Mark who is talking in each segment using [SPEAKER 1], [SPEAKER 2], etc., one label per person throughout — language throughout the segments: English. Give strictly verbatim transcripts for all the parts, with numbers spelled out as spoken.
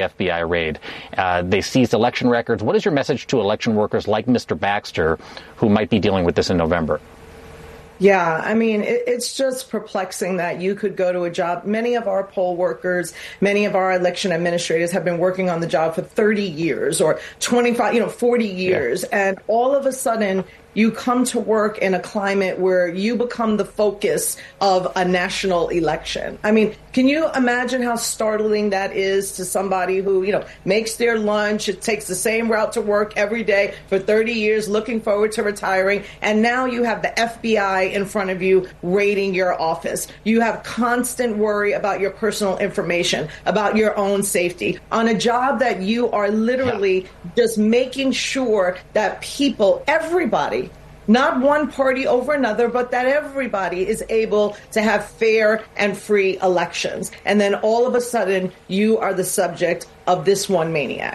[SPEAKER 1] F B I raid. Uh, they seized election records. What is your message to election workers like Mister Baxter, who might be dealing with this in November?
[SPEAKER 2] Yeah, I mean, it, it's just perplexing that you could go to a job. Many of our poll workers, many of our election administrators have been working on the job for thirty years or twenty-five, you know, forty years. Yeah. And all of a sudden, you come to work in a climate where you become the focus of a national election. I mean, can you imagine how startling that is to somebody who, you know, makes their lunch, it takes the same route to work every day for thirty years, looking forward to retiring, and now you have the F B I in front of you raiding your office. You have constant worry about your personal information, about your own safety, on a job that you are literally yeah. just making sure that people, everybody, not one party over another, but that everybody is able to have fair and free elections. And then all of a sudden, you are the subject of this one maniac.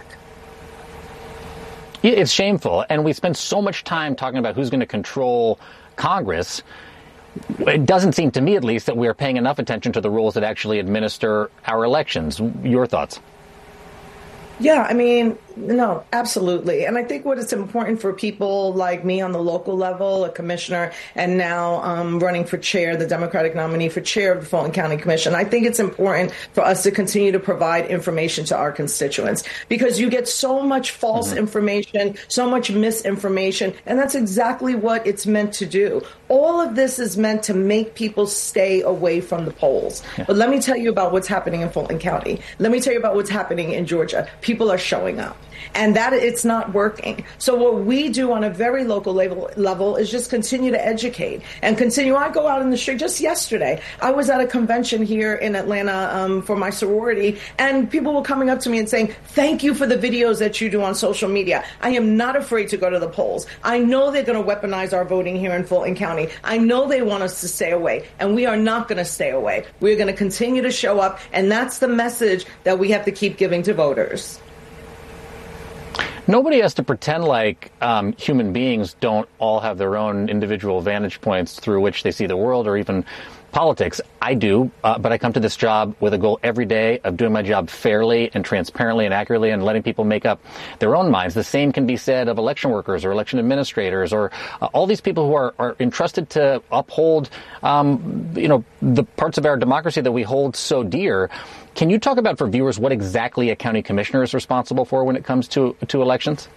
[SPEAKER 1] It's shameful. And we spend so much time talking about who's going to control Congress. It doesn't seem to me, at least, that we are paying enough attention to the rules that actually administer our elections. Your thoughts?
[SPEAKER 2] Yeah, I mean, no, absolutely. And I think what is important for people like me on the local level, a commissioner, and now um, running for chair, the Democratic nominee for chair of the Fulton County Commission, I think it's important for us to continue to provide information to our constituents, because you get so much false mm-hmm. information, so much misinformation, and that's exactly what it's meant to do. All of this is meant to make people stay away from the polls. Yeah. But let me tell you about what's happening in Fulton County. Let me tell you about what's happening in Georgia. People are showing up, and that it's not working. So what we do on a very local level, level is just continue to educate and continue. I go out in the street. Just yesterday, I was at a convention here in Atlanta um, for my sorority, and people were coming up to me and saying, thank you for the videos that you do on social media. I am not afraid to go to the polls. I know they're going to weaponize our voting here in Fulton County. I know they want us to stay away, and we are not going to stay away. We're going to continue to show up, and that's the message that we have to keep giving to voters.
[SPEAKER 1] Nobody has to pretend like um, human beings don't all have their own individual vantage points through which they see the world or even politics. I do, uh, but I come to this job with a goal every day of doing my job fairly and transparently and accurately and letting people make up their own minds. The same can be said of election workers or election administrators or uh, all these people who are, are entrusted to uphold, um, you know, the parts of our democracy that we hold so dear. Can you talk about for viewers what exactly a county commissioner is responsible for when it comes to, to elections?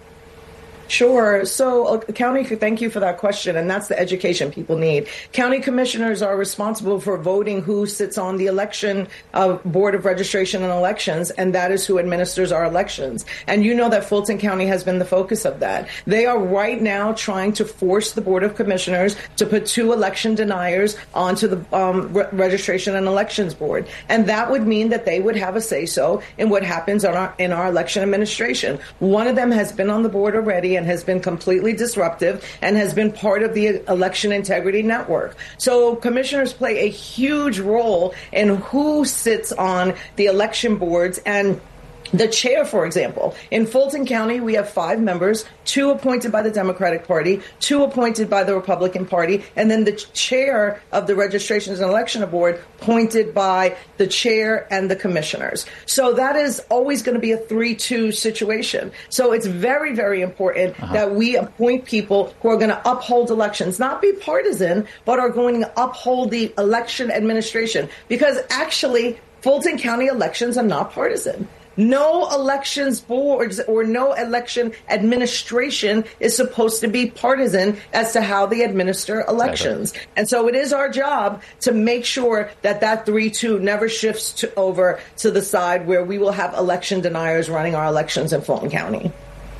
[SPEAKER 2] Sure. So, uh, county, thank you for that question. And that's the education people need. County commissioners are responsible for voting who sits on the election uh, board of registration and elections, and that is who administers our elections. And you know that Fulton County has been the focus of that. They are right now trying to force the board of commissioners to put two election deniers onto the um, re- registration and elections board. And that would mean that they would have a say-so in what happens on our, in our election administration. One of them has been on the board already and has been completely disruptive and has been part of the election integrity network. So commissioners play a huge role in who sits on the election boards. And the chair, for example, in Fulton County, we have five members, two appointed by the Democratic Party, two appointed by the Republican Party, and then the chair of the Registrations and Election Board appointed by the chair and the commissioners. So that is always going to be a three two situation. So it's very, very important uh-huh. that we appoint people who are going to uphold elections, not be partisan, but are going to uphold the election administration. Because actually, Fulton County elections are not partisan. No elections boards or no election administration is supposed to be partisan as to how they administer elections. Never. And so it is our job to make sure that that three two never shifts to over to the side where we will have election deniers running our elections in Fulton County.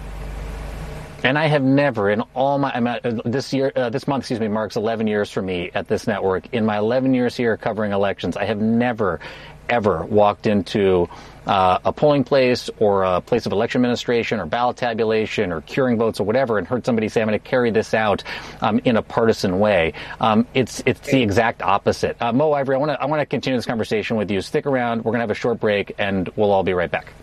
[SPEAKER 1] And I have never, in all my, I'm at, uh, this year, uh, this month, excuse me, marks eleven years for me at this network. In my eleven years here covering elections, I have never, ever walked into uh, a polling place or a place of election administration or ballot tabulation or curing votes or whatever and heard somebody say, I'm going to carry this out um, in a partisan way. Um, it's it's the exact opposite. Uh, Mo Ivory, I want to I want to continue this conversation with you. Stick around. We're going to have a short break, and we'll all be right back.